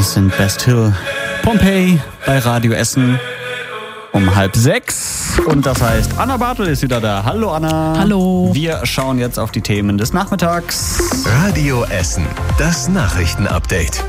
Das sind Best Hill, Pompeii bei Radio Essen um 5:30. Und das heißt, Anna Bartel ist wieder da. Hallo Anna. Hallo. Wir schauen jetzt auf die Themen des Nachmittags. Radio Essen, das Nachrichtenupdate.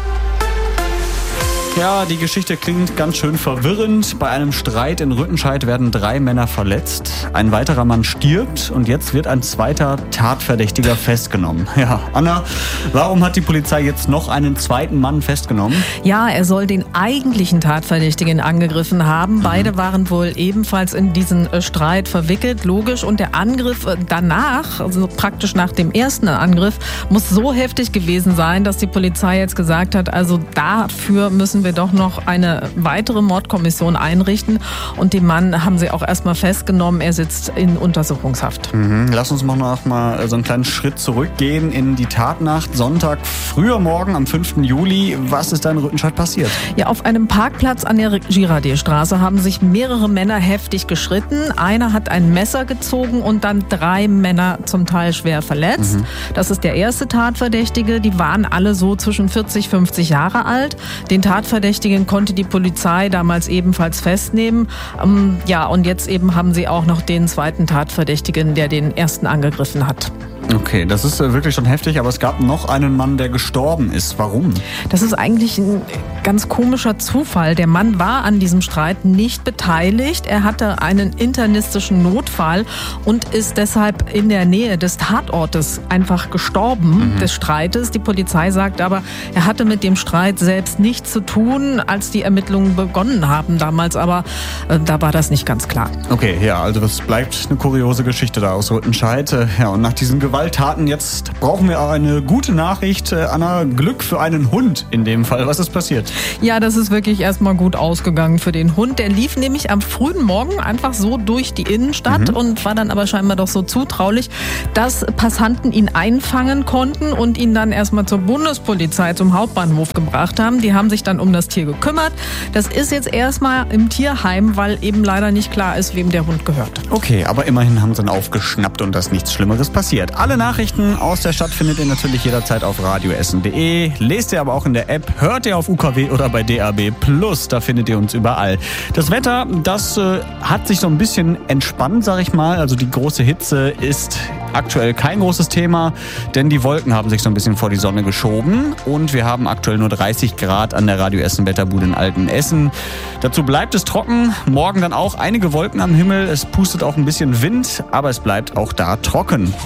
Ja, die Geschichte klingt ganz schön verwirrend. Bei einem Streit in Rüttenscheid werden 3 Männer verletzt. Ein weiterer Mann stirbt und jetzt wird ein zweiter Tatverdächtiger festgenommen. Ja, Anna, warum hat die Polizei jetzt noch einen zweiten Mann festgenommen? Ja, er soll den eigentlichen Tatverdächtigen angegriffen haben. Beide waren wohl ebenfalls in diesen Streit verwickelt, logisch. Und der Angriff danach, also praktisch nach dem ersten Angriff, muss so heftig gewesen sein, dass die Polizei jetzt gesagt hat, also dafür müssen wir doch noch eine weitere Mordkommission einrichten. Und den Mann haben sie auch erstmal festgenommen. Er sitzt in Untersuchungshaft. Lass uns noch mal so einen kleinen Schritt zurückgehen in die Tatnacht. Sonntag, früher Morgen am 5. Juli. Was ist da in Rüttenscheid passiert? Ja, auf einem Parkplatz an der Girardierstraße haben sich mehrere Männer heftig gestritten. Einer hat ein Messer gezogen und dann 3 Männer zum Teil schwer verletzt. Das ist der erste Tatverdächtige. Die waren alle so zwischen 40, 50 Jahre alt. Den Tatverdächtigen konnte die Polizei damals ebenfalls festnehmen. Ja, und jetzt eben haben sie auch noch den zweiten Tatverdächtigen, der den ersten angegriffen hat. Okay, das ist wirklich schon heftig, aber es gab noch einen Mann, der gestorben ist. Warum? Das ist eigentlich ein ganz komischer Zufall. Der Mann war an diesem Streit nicht beteiligt. Er hatte einen internistischen Notfall und ist deshalb in der Nähe des Tatortes einfach gestorben, des Streites. Die Polizei sagt aber, er hatte mit dem Streit selbst nichts zu tun, als die Ermittlungen begonnen haben damals. Aber da war das nicht ganz klar. Okay, ja, also das bleibt eine kuriose Geschichte da aus Rüttenscheid. Ja, und nach diesen Gewalttaten jetzt brauchen wir auch eine gute Nachricht. Anna, Glück für einen Hund in dem Fall. Was ist passiert? Ja, das ist wirklich erstmal gut ausgegangen für den Hund. Der lief nämlich am frühen Morgen einfach so durch die Innenstadt und war dann aber scheinbar doch so zutraulich, dass Passanten ihn einfangen konnten und ihn dann erstmal zur Bundespolizei, zum Hauptbahnhof gebracht haben. Die haben sich dann um das Tier gekümmert. Das ist jetzt erstmal im Tierheim, weil eben leider nicht klar ist, wem der Hund gehört. Okay, aber immerhin haben sie ihn aufgeschnappt und da ist nichts Schlimmeres passiert. Alle Nachrichten aus der Stadt findet ihr natürlich jederzeit auf radioessen.de. Lest ihr aber auch in der App, hört ihr auf UKW oder bei DAB+, da findet ihr uns überall. Das Wetter, das hat sich so ein bisschen entspannt, sag ich mal. Also die große Hitze ist aktuell kein großes Thema, denn die Wolken haben sich so ein bisschen vor die Sonne geschoben und wir haben aktuell nur 30 Grad an der Radio Essen Wetterbude in Altenessen. Dazu bleibt es trocken, morgen dann auch einige Wolken am Himmel, es pustet auch ein bisschen Wind, aber es bleibt auch da trocken.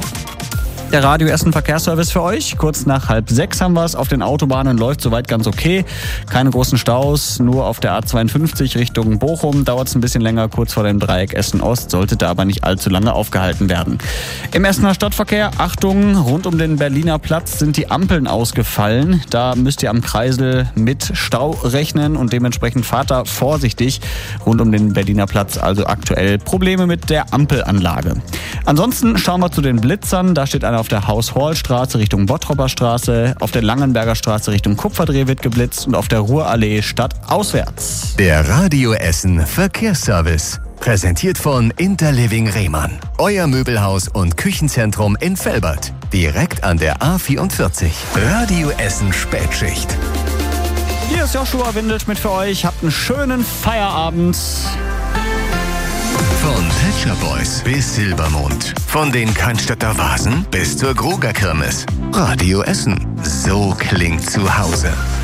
Der Radio Essen Verkehrsservice für euch. Kurz nach 5:30 haben wir es. Auf den Autobahnen läuft soweit ganz okay. Keine großen Staus, nur auf der A52 Richtung Bochum dauert es ein bisschen länger, kurz vor dem Dreieck Essen-Ost, sollte da aber nicht allzu lange aufgehalten werden. Im Essener Stadtverkehr, Achtung, rund um den Berliner Platz sind die Ampeln ausgefallen. Da müsst ihr am Kreisel mit Stau rechnen und dementsprechend fahrt da vorsichtig rund um den Berliner Platz. Also aktuell Probleme mit der Ampelanlage. Ansonsten schauen wir zu den Blitzern. Da steht einer auf der Haus-Horl-Straße Richtung Bottropper Straße, auf der Langenberger Straße Richtung Kupferdreh wird geblitzt und auf der Ruhrallee stadtauswärts. Der Radio Essen Verkehrsservice. Präsentiert von Interliving Rehmann. Euer Möbelhaus und Küchenzentrum in Velbert. Direkt an der A44. Radio Essen Spätschicht. Hier ist Joshua Windelt mit für euch. Habt einen schönen Feierabend. Von Pet Shop Boys bis Silbermond. Von den Cannstatter Vasen bis zur Gruger Kirmes. Radio Essen. So klingt zu Hause.